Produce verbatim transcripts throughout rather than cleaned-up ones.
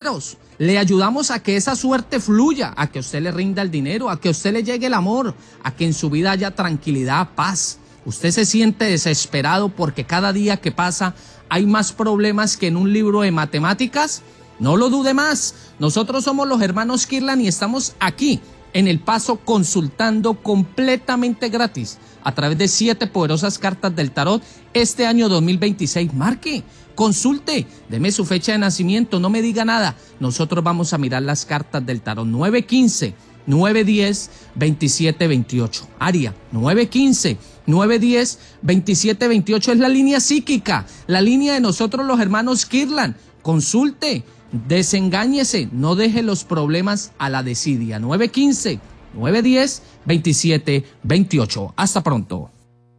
claros. Le ayudamos a que esa suerte fluya, a que a usted le rinda el dinero, a que a usted le llegue el amor, a que en su vida haya tranquilidad, paz. Usted se siente desesperado porque cada día que pasa hay más problemas que en un libro de matemáticas. No lo dude más. Nosotros somos los hermanos Kirlan y estamos aquí en El Paso consultando completamente gratis a través de siete poderosas cartas del tarot este año dos mil veintiséis. Marque, consulte, deme su fecha de nacimiento, no me diga nada. Nosotros vamos a mirar las cartas del tarot. nueve quince, nueve diez, veintisiete veintiocho. Aria, nueve quince, nueve diez, veintisiete veintiocho es la línea psíquica, la línea de nosotros los hermanos Kirlan. Consulte, desengáñese, no deje los problemas a la desidia. nueve quince, nueve diez, veintisiete veintiocho. Hasta pronto.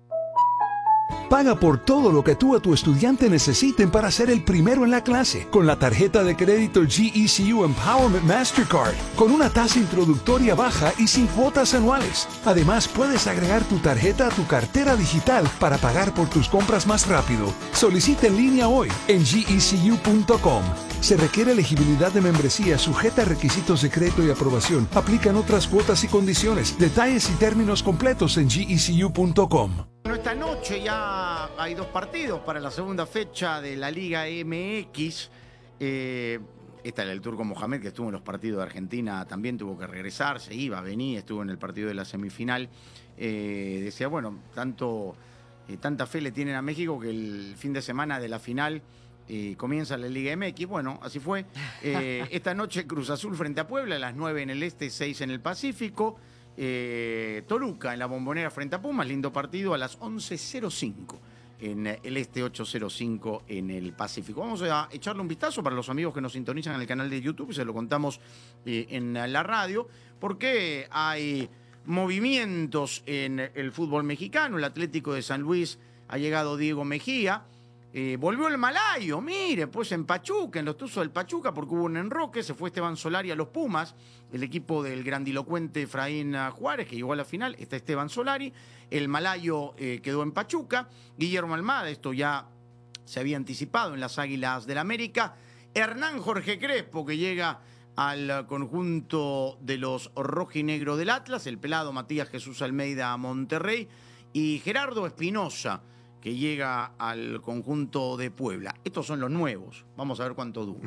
Paga por todo lo que tú o tu estudiante necesiten para ser el primero en la clase con la tarjeta de crédito G E C U Empowerment Mastercard, con una tasa introductoria baja y sin cuotas anuales. Además, puedes agregar tu tarjeta a tu cartera digital para pagar por tus compras más rápido. Solicita en línea hoy en G E C U punto com. Se requiere elegibilidad de membresía sujeta a requisitos de crédito y aprobación. Aplican otras cuotas y condiciones. Detalles y términos completos en G E C U punto com. Bueno, esta noche ya hay dos partidos para la segunda fecha de la Liga M X. Eh, esta era el Turco Mohamed, que estuvo en los partidos de Argentina, también tuvo que regresar, se iba, venía, estuvo en el partido de la semifinal. Eh, decía, bueno, tanto, eh, tanta fe le tienen a México que el fin de semana de la final eh, comienza la Liga M X. Bueno, así fue. Eh, esta noche Cruz Azul frente a Puebla, a las nueve en el este, seis en el Pacífico. Eh, Toluca en la Bombonera frente a Pumas, lindo partido a las once cero cinco en el este, ocho cero cinco en el Pacífico. Vamos a echarle un vistazo para los amigos que nos sintonizan en el canal de YouTube y se lo contamos eh, en la radio, porque hay movimientos en el fútbol mexicano. El Atlético de San Luis ha llegado Diego Mejía. Eh, volvió el malayo, mire, pues en Pachuca, en los Tuzos del Pachuca, porque hubo un enroque, se fue Esteban Solari a los Pumas, el equipo del grandilocuente Efraín Juárez, que llegó a la final, está Esteban Solari, el malayo eh, quedó en Pachuca, Guillermo Almada, esto ya se había anticipado en las Águilas del América, Hernán Jorge Crespo, que llega al conjunto de los rojinegros del Atlas, el pelado Matías Jesús Almeida a Monterrey, y Gerardo Espinosa, que llega al conjunto de Puebla. Estos son los nuevos. Vamos a ver cuánto dura.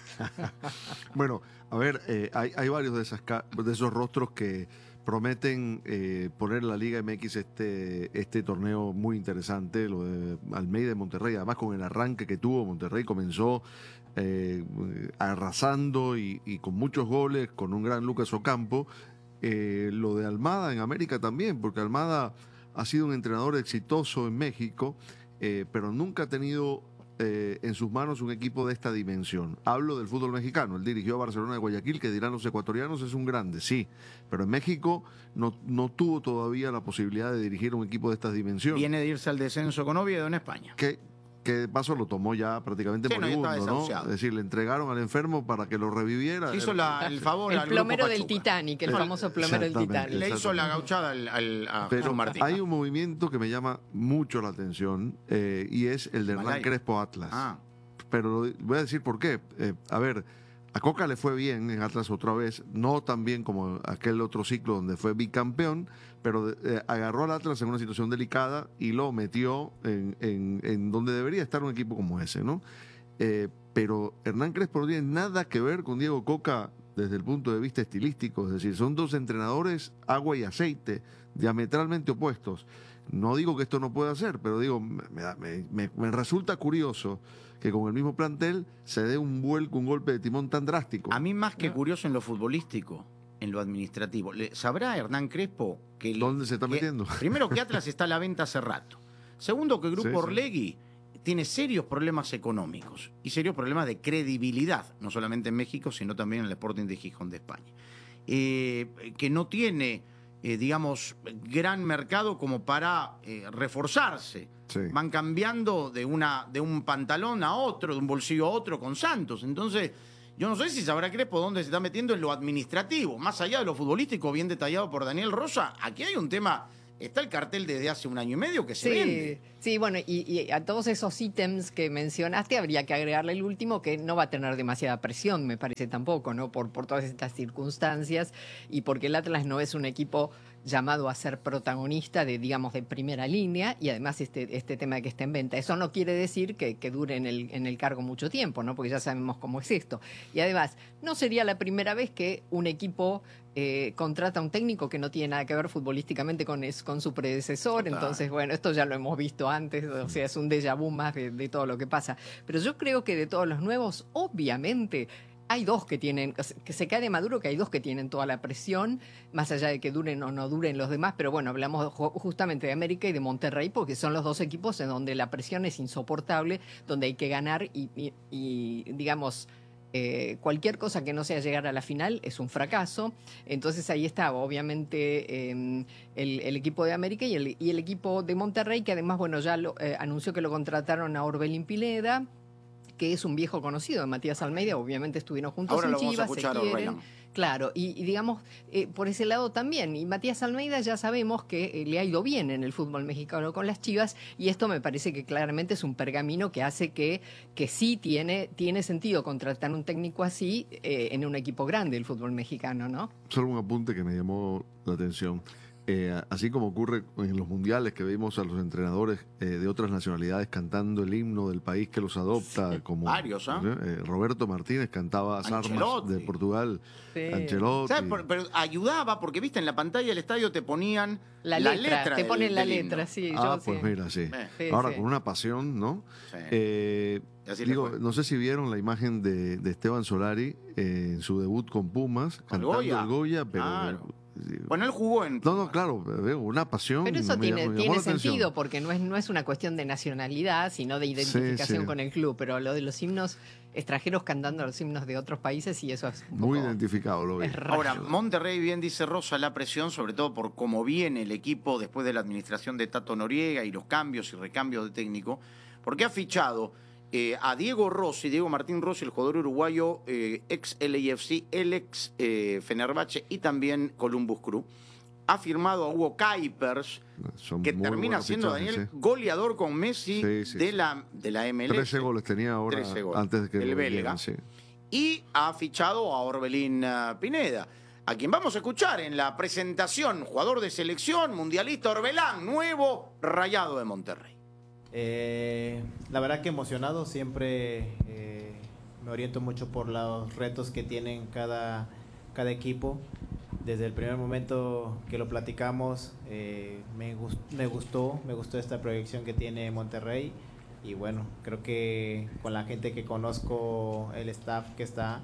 Bueno, a ver, eh, hay, hay varios de, esas, de esos rostros que prometen eh, poner en la Liga M X este, este torneo muy interesante, lo de Almeida de Monterrey, además con el arranque que tuvo. Monterrey comenzó eh, arrasando y, y con muchos goles, con un gran Lucas Ocampo. Eh, lo de Almada en América también, porque Almada ha sido un entrenador exitoso en México, eh, pero nunca ha tenido eh, en sus manos un equipo de esta dimensión. Hablo del fútbol mexicano. Él dirigió a Barcelona de Guayaquil, que dirán los ecuatorianos es un grande, sí, pero en México no, no tuvo todavía la posibilidad de dirigir un equipo de estas dimensiones. Viene de irse al descenso con Oviedo en España. Que, que de paso lo tomó ya prácticamente sí, moribundo, no, ¿no? Es decir, le entregaron al enfermo para que lo reviviera. Hizo la, el favor el al plomero grupo del Pachuca. Titanic, el famoso plomero del Titanic. Le hizo la gauchada al, al, a Pero Jesús Martín. hay un movimiento que me llama mucho la atención eh, y es el de Hernán Malay. Crespo Atlas. Ah. Pero voy a decir por qué. Eh, a ver, a Coca le fue bien en Atlas otra vez, no tan bien como aquel otro ciclo donde fue bicampeón, pero eh, agarró al Atlas en una situación delicada y lo metió en, en, en donde debería estar un equipo como ese, ¿no? Eh, pero Hernán Crespo no tiene nada que ver con Diego Coca desde el punto de vista estilístico, es decir, son dos entrenadores agua y aceite, diametralmente opuestos. No digo que esto no pueda ser, pero digo, me, me, me, me resulta curioso que con el mismo plantel se dé un vuelco, un golpe de timón tan drástico. A mí más que curioso en lo futbolístico, en lo administrativo. ¿Sabrá Hernán Crespo que... El, ¿Dónde se está que, metiendo? Primero, que Atlas está a la venta hace rato. Segundo, que el Grupo Sí, sí. Orlegui tiene serios problemas económicos y serios problemas de credibilidad, no solamente en México, sino también en el Sporting de Gijón de España. Eh, que no tiene, eh, digamos, gran mercado como para eh, reforzarse. Sí. Van cambiando de, una, de un pantalón a otro, de un bolsillo a otro con Santos. Entonces, yo no sé si sabrá Crespo dónde se está metiendo en lo administrativo, más allá de lo futbolístico, bien detallado por Daniel Rosa. Aquí hay un tema está el cartel desde hace un año y medio que se Sí, vende. sí, bueno, y, y a todos esos ítems que mencionaste habría que agregarle el último, que no va a tener demasiada presión, me parece tampoco, ¿no? Por, por todas estas circunstancias y porque el Atlas no es un equipo llamado a ser protagonista de, digamos, de primera línea, y además este, este tema de que está en venta. Eso no quiere decir que, que dure en el, en el cargo mucho tiempo, ¿no? Porque ya sabemos cómo es esto. Y además, no sería la primera vez que un equipo eh, contrata a un técnico que no tiene nada que ver futbolísticamente con, es, con su predecesor. Total. Entonces, bueno, esto ya lo hemos visto antes, o sea, es un déjà vu más de, de todo lo que pasa. Pero yo creo que de todos los nuevos, obviamente, hay dos que tienen, que se cae de Maduro, que hay dos que tienen toda la presión, más allá de que duren o no duren los demás, pero bueno, hablamos justamente de América y de Monterrey, porque son los dos equipos en donde la presión es insoportable, donde hay que ganar y, y, y digamos, eh, cualquier cosa que no sea llegar a la final es un fracaso. Entonces ahí está, obviamente, eh, el, el equipo de América y el, y el equipo de Monterrey, que además, bueno, ya lo, eh, anunció que lo contrataron a Orbelín Pineda, que es un viejo conocido de Matías Almeida, obviamente estuvieron juntos Ahora en lo vamos a Chivas, se escuchar a quieren. Orellán. Claro, y, y digamos, eh, por ese lado también. Y Matías Almeida ya sabemos que eh, le ha ido bien en el fútbol mexicano con las Chivas, y esto me parece que claramente es un pergamino que hace que, que sí tiene, tiene sentido contratar un técnico así eh, en un equipo grande del fútbol mexicano, ¿no? Solo un apunte que me llamó la atención. Eh, así como ocurre en los mundiales que vimos a los entrenadores eh, de otras nacionalidades cantando el himno del país que los adopta, como Varios, ¿ah? eh, Roberto Martínez cantaba As Armas Ancelotti. de Portugal, Sí. Ancelotti. ¿Sabes? Por- Pero ayudaba, porque viste, en la pantalla del estadio te ponían La letra, te del- ponen la del himno. letra, sí. Ah, yo pues sí. mira, sí. Eh. Sí, Ahora sí. con una pasión, ¿no? Sí. Eh, Y así le digo, fue. no sé si vieron la imagen de, de Esteban Solari eh, en su debut con Pumas, Con cantando Goya. el Goya, pero... Claro. sí. Bueno, él jugó en... No, no, claro, veo una pasión. Pero eso me tiene, llamó- me llamó tiene la atención. sentido, porque no es, no es una cuestión de nacionalidad, sino de identificación sí. con el club. Pero lo de los himnos extranjeros cantando los himnos de otros países, y eso es un Muy poco- identificado, lo vi. es raro. Ahora, Monterrey, bien dice Rosa, la presión, sobre todo por cómo viene el equipo después de la administración de Tato Noriega y los cambios y recambios de técnico, porque ha fichado eh, a Diego Rossi, Diego Martín Rossi, el jugador uruguayo, eh, ex L A F C, el ex eh, Fenerbahce y también Columbus Crew. Ha firmado a Hugo Kuipers, Son que muy termina buenos siendo, fichajes, Daniel, sí. goleador con Messi Sí, sí, de, sí. La, de la M L S. trece goles tenía ahora trece goles. antes de que El lo belga. vendieran, sí. Y ha fichado a Orbelín uh, Pineda, a quien vamos a escuchar en la presentación, jugador de selección, mundialista Orbelán, nuevo Rayado de Monterrey. Eh, la verdad que emocionado, siempre eh, me oriento mucho por los retos que tienen cada, cada equipo. Desde el primer momento que lo platicamos, eh, me, gust- me gustó, me gustó esta proyección que tiene Monterrey. Y bueno, creo que con la gente que conozco, el staff que está,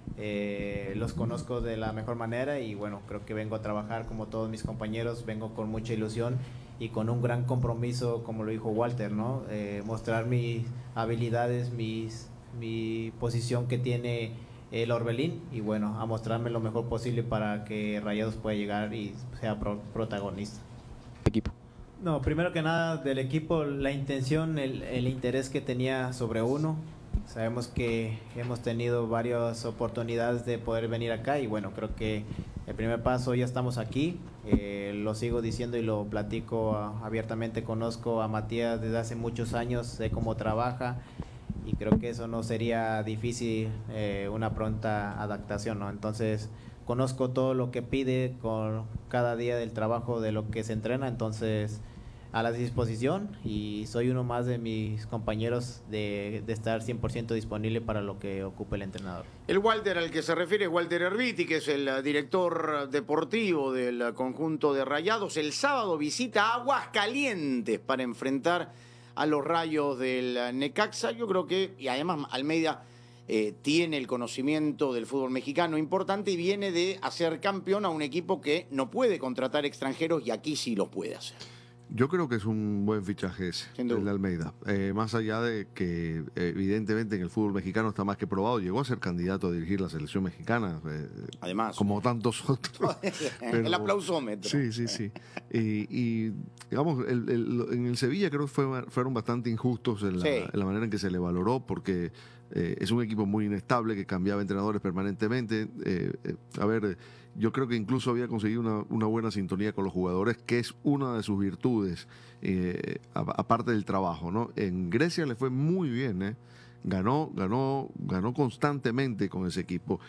eh, los conozco de la mejor manera, y bueno, creo que vengo a trabajar como todos mis compañeros, vengo con mucha ilusión y con un gran compromiso, como lo dijo Walter, ¿no? Eh, mostrar mis habilidades, mis, mi posición que tiene el Orbelín, y bueno, a mostrarme lo mejor posible para que Rayados pueda llegar y sea pro- protagonista. Equipo. No, primero que nada del equipo, la intención, el, el interés que tenía sobre uno. Sabemos que hemos tenido varias oportunidades de poder venir acá, y bueno, creo que el primer paso, ya estamos aquí. Eh, lo sigo diciendo y lo platico ah, abiertamente. Conozco a Matías desde hace muchos años, sé cómo trabaja, y creo que eso no sería difícil, eh, una pronta adaptación, ¿no? Entonces, conozco todo lo que pide con cada día del trabajo, de lo que se entrena, entonces a la disposición, y soy uno más de mis compañeros de, de estar cien por ciento disponible para lo que ocupe el entrenador. El Walter al que se refiere es Walter Herbiti, que es el uh, director deportivo del uh, conjunto de Rayados. El sábado visita Aguascalientes para enfrentar a los Rayos del uh, Necaxa. Yo creo que, y además Almeida eh, tiene el conocimiento del fútbol mexicano importante y viene de hacer campeón a un equipo que no puede contratar extranjeros, y aquí sí lo puede hacer. Yo creo que es un buen fichaje ese, Sin duda. el de Almeida. Eh, más allá de que evidentemente en el fútbol mexicano está más que probado, llegó a ser candidato a dirigir la selección mexicana, eh, Además, como tantos otros. el Pero- aplausómetro. Sí, sí, sí. Y, y, digamos, el- el- en el Sevilla creo que fue- fueron bastante injustos en la, Sí. en la manera en que se le valoró, porque Eh, es un equipo muy inestable que cambiaba entrenadores permanentemente. Eh, eh, a ver, yo creo que incluso había conseguido una, una buena sintonía con los jugadores, que es una de sus virtudes, eh, aparte del trabajo, ¿no? En Grecia le fue muy bien, ¿eh? Ganó, ganó, ganó constantemente con ese equipo.